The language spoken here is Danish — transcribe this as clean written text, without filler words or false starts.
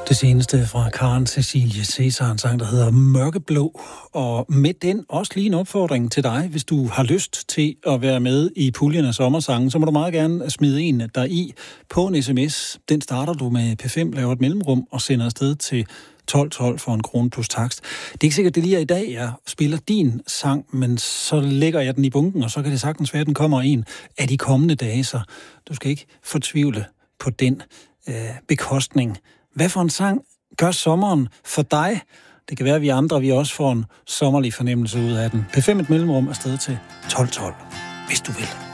Det seneste fra Karen Cecilie Cæsar, en sang, der hedder Mørkeblå. Og med den også lige en opfordring til dig, hvis du har lyst til at være med i puljen af sommersangen, så må du meget gerne smide en der i på en sms. Den starter du med P5, laver et mellemrum og sender afsted til 1212 for 1 krone plus takst. Det er ikke sikkert, det lige er i dag, jeg spiller din sang, men så lægger jeg den i bunken, og så kan det sagtens være, at den kommer en af de kommende dage, så du skal ikke fortvivle på den bekostning. Hvad for en sang gør sommeren for dig? Det kan være, at vi andre vi også får en sommerlig fornemmelse ud af den. P5 et mellemrum afsted til 1212, hvis du vil.